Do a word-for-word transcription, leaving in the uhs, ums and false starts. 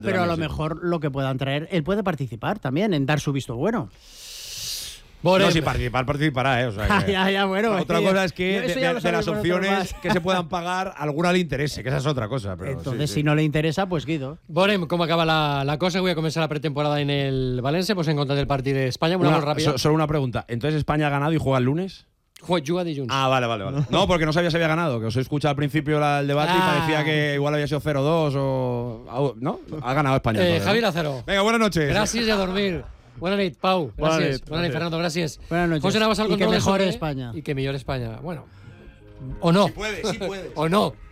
Pero a lo mejor lo que puedan traer, él puede participar también en dar su visto bueno. Bueno, no, si participar, participará, ¿eh? O sea, que... ya, ya, bueno, Otra tío, cosa es que de, de, de las opciones más. que se puedan pagar, alguna le interese, que esa es otra cosa. Pero Entonces, sí, si sí. no le interesa, pues Guido. Bueno, ¿cómo acaba la, la cosa? Voy a comenzar la pretemporada en el Valencia, pues en contra del partido de España. Una, Una, una rápida. so, solo una pregunta. ¿Entonces España ha ganado y juega el lunes? Juega de Junts. Ah, vale, vale, vale. No, porque no sabía si había ganado, que os he escuchado al principio la, el debate Ah. y parecía que igual había sido cero dos o... ¿No? Ha ganado España. Eh, entonces, Javi ¿no? Lázaro. Venga, buenas noches. Gracias y a dormir. Buenas noches, Pau. Buenas Gracias. nit, Buenas noches, Fernando. Gracias. Buenas noches. José Navas al Y que control de mejore sonido. España. Y que mejore España. Bueno. O no. Si puede, si puede. O no.